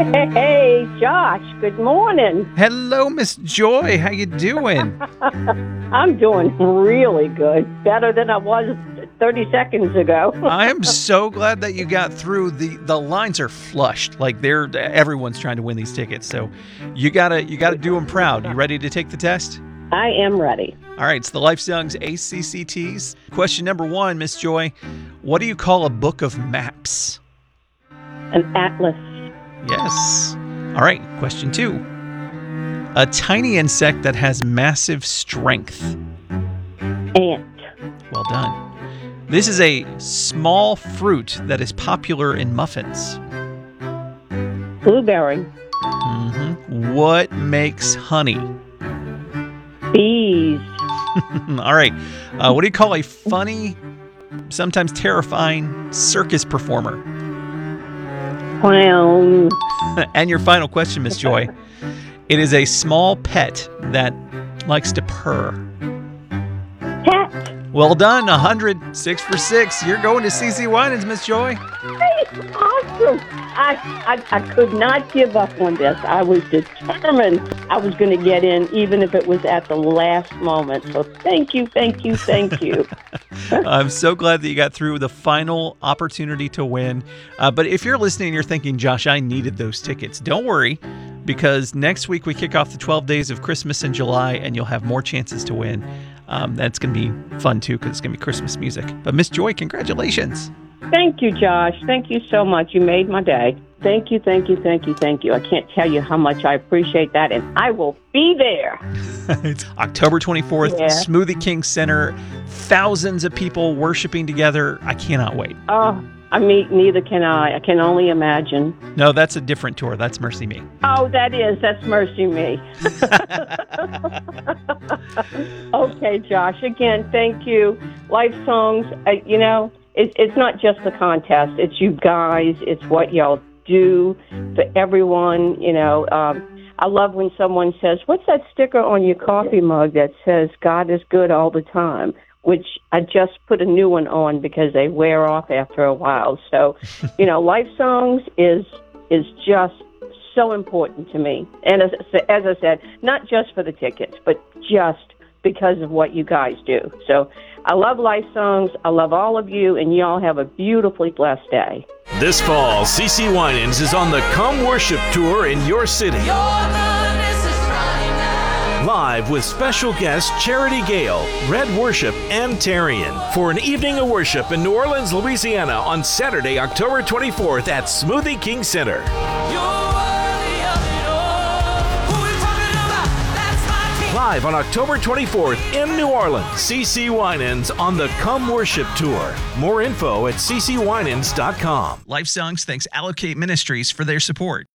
Hey, Josh, good morning. Hello, Miss Joy. How you doing? I'm doing really good. Better than I was 30 seconds ago. I am so glad that you got through. The lines are flushed. Like everyone's trying to win these tickets. So you gotta do them proud. You ready to take the test? I am ready. All right, it's the Life Songs ACCTs. Question number 1, Miss Joy. What do you call a book of maps? An atlas. Yes. All right, question 2. A tiny insect that has massive strength. Ant. Well done. This is a small fruit that is popular in muffins. Blueberry. What makes honey? Bees. All right. What do you call a funny, sometimes terrifying circus performer? Clown. And your final question, Miss Joy. It is a small pet that likes to purr. Cat. Well done. 100. 6 for 6. You're going to CC Winans, Miss Joy. Hey, awesome. I could not give up on this. I was determined I was going to get in, even if it was at the last moment. So thank you. I'm so glad that you got through the final opportunity to win. But if you're listening and you're thinking, Josh, I needed those tickets, don't worry, because next week we kick off the 12 days of Christmas in July, and you'll have more chances to win. That's going to be fun, too, because it's going to be Christmas music. But Miss Joy, congratulations. Thank you, Josh. Thank you so much. You made my day. Thank you. I can't tell you how much I appreciate that, and I will be there. It's October 24th, Yeah. Smoothie King Center. Thousands of people worshiping together. I cannot wait. Oh, neither can I. I can only imagine. No, that's a different tour. That's Mercy Me. Oh, that's Mercy Me. Okay, Josh, again, thank you. Life Songs, it's not just the contest. It's you guys. It's what y'all do for everyone. I love when someone says, what's that sticker on your coffee mug that says God is good all the time? Which I just put a new one on because they wear off after a while. So, Life Songs is just so important to me. And as I said, not just for the tickets, but just because of what you guys do. So I love Life Songs. I love all of you, and y'all have a beautifully blessed day. This fall, CC Winans is on the Come Worship Tour in your city. Live with special guests Charity Gale, Red Worship, and Tarian for an evening of worship in New Orleans, Louisiana on Saturday, October 24th at Smoothie King Center. Live on October 24th in New Orleans, CC Winans on the Come Worship Tour. More info at ccwinans.com. Life Songs thanks Allocate Ministries for their support.